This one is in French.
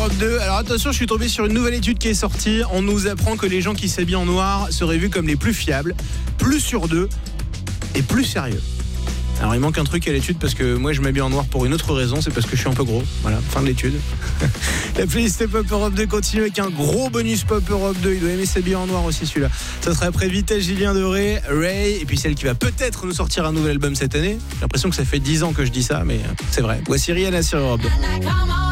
Europe 2. Alors attention, je suis tombé sur une nouvelle étude qui est sortie. On nous apprend que les gens qui s'habillent en noir seraient vus comme les plus fiables, plus sûrs d'eux et plus sérieux. Alors il manque un truc à l'étude parce que moi je m'habille en noir pour une autre raison, c'est parce que je suis un peu gros. Voilà, fin de l'étude. La playlist Pop Europe 2 continue avec un gros bonus Pop Europe 2. Il doit aimer s'habiller en noir aussi celui-là. Ça sera après Vitesse, Julien Doré, Ray, et puis celle qui va peut-être nous sortir un nouvel album cette année. J'ai l'impression que ça fait 10 ans que je dis ça, mais c'est vrai. Voici Rihanna sur Europe 2.